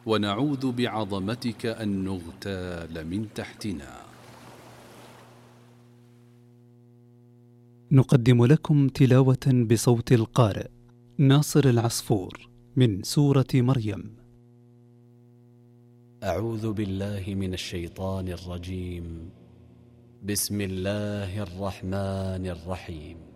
ونعوذ بعظمتك أن نغتال من تحتنا. نقدم لكم تلاوة بصوت القارئ ناصر العصفور من سورة مريم. أعوذ بالله من الشيطان الرجيم. بسم الله الرحمن الرحيم.